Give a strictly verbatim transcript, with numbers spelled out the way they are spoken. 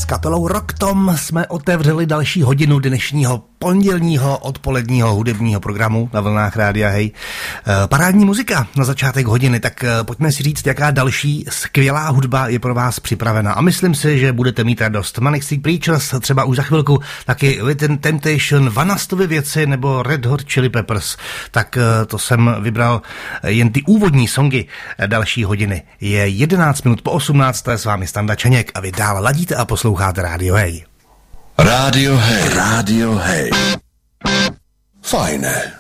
kapelou Rock Tom jsme otevřeli další hodinu dnešního pondělního odpoledního hudebního programu na vlnách Rádia Hey. Parádní muzika na začátek hodiny, tak pojďme si říct, jaká další skvělá hudba je pro vás připravena. A myslím si, že budete mít radost. Manic Street Preachers třeba už za chvilku, taky Within Temptation, Vanastovy věci nebo Red Hot Chili Peppers. Tak to jsem vybral jen ty úvodní songy další hodiny. Je jedenáct minut po osmnácté, s vámi Standa Čeněk a vy dál ladíte a posloucháte Rádio Hey. Rádio Hey. Rádio Hey. Fajné.